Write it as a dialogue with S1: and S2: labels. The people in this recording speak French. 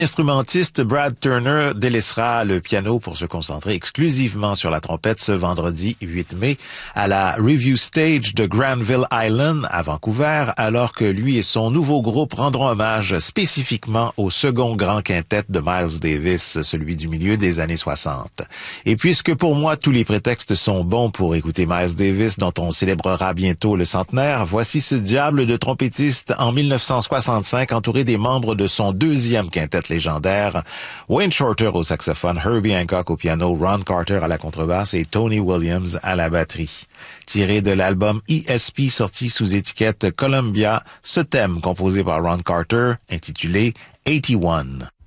S1: L'instrumentiste Brad Turner délaissera le piano pour se concentrer exclusivement sur la trompette ce vendredi 8 mai à la Review Stage de Granville Island à Vancouver, alors que lui et son nouveau groupe rendront hommage spécifiquement au second grand quintet de Miles Davis, celui du milieu des années 60. Et puisque pour moi tous les prétextes sont bons pour écouter Miles Davis dont on célébrera bientôt le centenaire, voici ce diable de trompettiste en 1965 entouré des membres de son deuxième quintet légendaire, Wayne Shorter au saxophone, Herbie Hancock au piano, Ron Carter à la contrebasse et Tony Williams à la batterie. Tiré de l'album ESP sorti sous étiquette Columbia, ce thème composé par Ron Carter, intitulé 81.